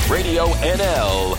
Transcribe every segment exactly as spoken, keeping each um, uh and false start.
Radio N L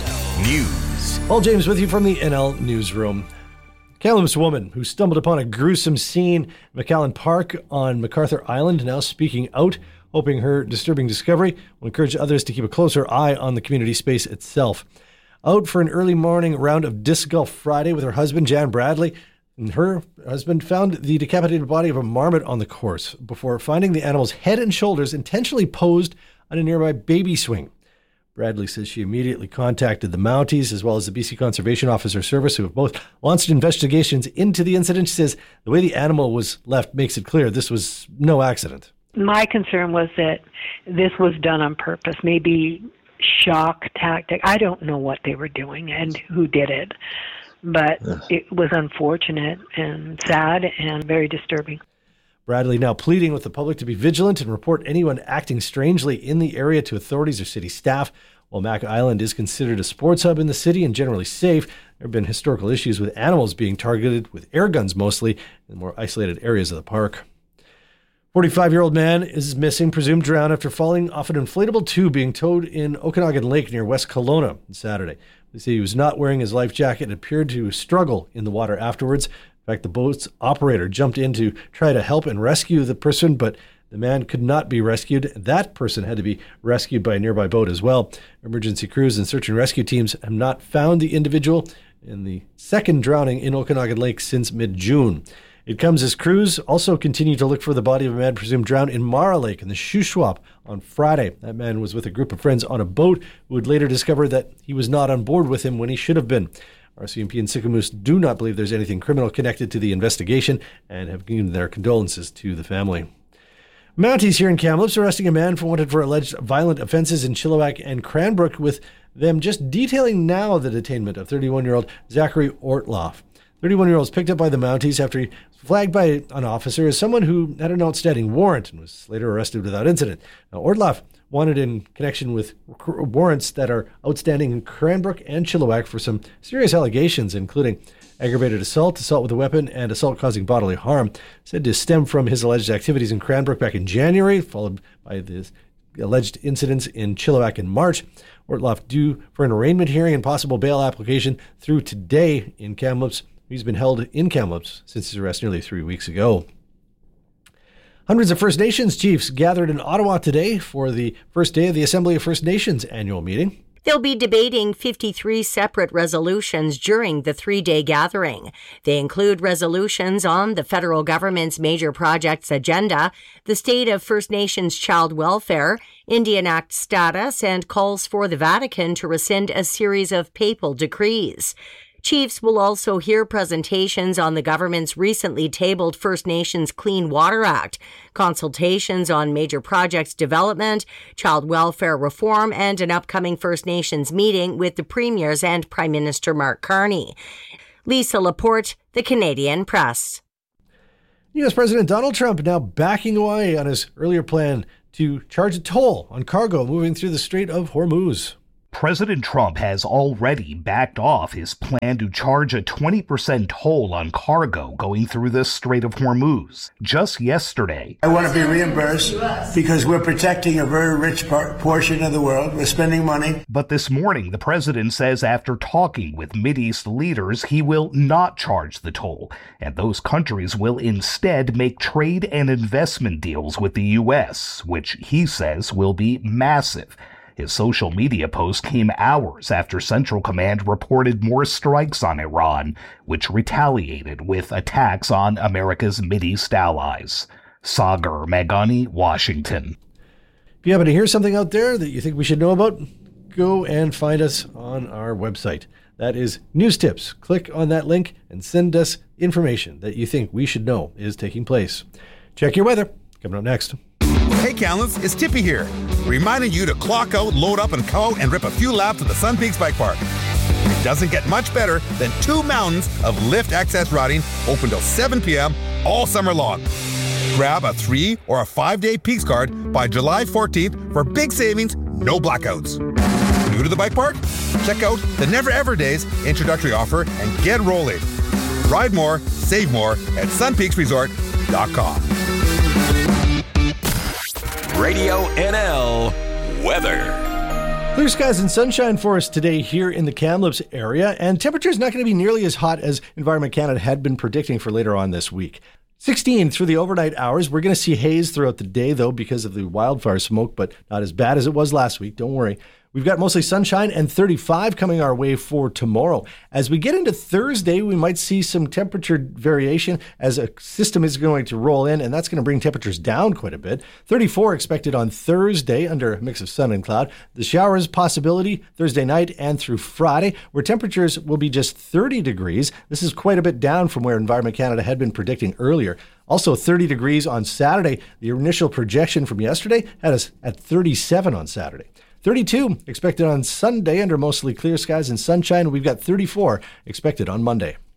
News. Paul James with you from the N L Newsroom. Kamloops woman who stumbled upon a gruesome scene in McAllen Park on MacArthur Island now speaking out, hoping her disturbing discovery will encourage others to keep a closer eye on the community space itself. Out for an early morning round of disc golf Friday with her husband, Jan Bradley, and her husband found the decapitated body of a marmot on the course before finding the animal's head and shoulders intentionally posed on a nearby baby swing. Bradley says she immediately contacted the Mounties as well as the B C Conservation Officer Service, who have both launched investigations into the incident. She says the way the animal was left makes it clear this was no accident. My concern was that this was done on purpose, maybe shock tactic. I don't know what they were doing and who did it, but it was unfortunate and sad and very disturbing. Bradley now pleading with the public to be vigilant and report anyone acting strangely in the area to authorities or city staff. While Mac Island is considered a sports hub in the city and generally safe, there have been historical issues with animals being targeted with air guns mostly in more isolated areas of the park. forty-five-year-old man is missing, presumed drowned after falling off an inflatable tube being towed in Okanagan Lake near West Kelowna on Saturday. They say he was not wearing his life jacket and appeared to struggle in the water afterwards. In fact, the boat's operator jumped in to try to help and rescue the person, but the man could not be rescued. That person had to be rescued by a nearby boat as well. Emergency crews and search and rescue teams have not found the individual in the second drowning in Okanagan Lake since mid-June. It comes as crews also continue to look for the body of a man presumed drowned in Mara Lake in the Shuswap on Friday. That man was with a group of friends on a boat who would later discover that he was not on board with him when he should have been. R C M P and Sicamous do not believe there's anything criminal connected to the investigation and have given their condolences to the family. Mounties here in Kamloops arresting a man for wanted for alleged violent offenses in Chilliwack and Cranbrook, with them just detailing now the detainment of thirty-one-year-old Zachary Ortloff. thirty-one-year-old was picked up by the Mounties after he was flagged by an officer as someone who had an outstanding warrant and was later arrested without incident. Now, Ortloff wanted in connection with warrants that are outstanding in Cranbrook and Chilliwack for some serious allegations, including aggravated assault, assault with a weapon, and assault causing bodily harm, said to stem from his alleged activities in Cranbrook back in January, followed by the alleged incidents in Chilliwack in March. Ortloff due for an arraignment hearing and possible bail application through today in Kamloops. He's been held in Kamloops since his arrest nearly three weeks ago. Hundreds of First Nations chiefs gathered in Ottawa today for the first day of the Assembly of First Nations annual meeting. They'll be debating fifty-three separate resolutions during the three-day gathering. They include resolutions on the federal government's major projects agenda, the state of First Nations child welfare, Indian Act status, and calls for the Vatican to rescind a series of papal decrees. Chiefs will also hear presentations on the government's recently tabled First Nations Clean Water Act, consultations on major projects development, child welfare reform, and an upcoming First Nations meeting with the premiers and Prime Minister Mark Carney. Lisa Laporte, The Canadian Press. U S President Donald Trump now backing away on his earlier plan to charge a toll on cargo moving through the Strait of Hormuz. President Trump has already backed off his plan to charge a twenty percent toll on cargo going through the Strait of Hormuz. Just yesterday, I want to be reimbursed because we're protecting a very rich par- portion of the world. We're spending money. But this morning, the president says after talking with Mideast leaders, he will not charge the toll, and those countries will instead make trade and investment deals with the U S, which he says will be massive. His social media post came hours after Central Command reported more strikes on Iran, which retaliated with attacks on America's Mideast allies. Sagar Meghani, Washington. If you happen to hear something out there that you think we should know about, go and find us on our website. That is News Tips. Click on that link and send us information that you think we should know is taking place. Check your weather. Coming up next. Hey Kamloops, it's Tippy here, reminding you to clock out, load up, and go out and rip a few laps at the Sun Peaks Bike Park. It doesn't get much better than two mountains of lift access routing open till seven p.m. all summer long. Grab a three or a five-day Peaks card by July fourteenth for big savings, no blackouts. New to the bike park? Check out the Never Ever Days introductory offer and get rolling. Ride more, save more at sun peaks resort dot com. Radio N L weather. Clear skies and sunshine for us today here in the Kamloops area, and temperatures not going to be nearly as hot as Environment Canada had been predicting for later on this week. sixteen through the overnight hours. We're going to see haze throughout the day, though, because of the wildfire smoke, but not as bad as it was last week. Don't worry. We've got mostly sunshine and thirty-five coming our way for tomorrow. As we get into Thursday, we might see some temperature variation as a system is going to roll in, and that's going to bring temperatures down quite a bit. thirty-four expected on Thursday under a mix of sun and cloud. The showers possibility Thursday night and through Friday, where temperatures will be just thirty degrees. This is quite a bit down from where Environment Canada had been predicting earlier. Also thirty degrees on Saturday. The initial projection from yesterday had us at thirty-seven on Saturday. thirty-two expected on Sunday under mostly clear skies and sunshine. We've got thirty-four expected on Monday.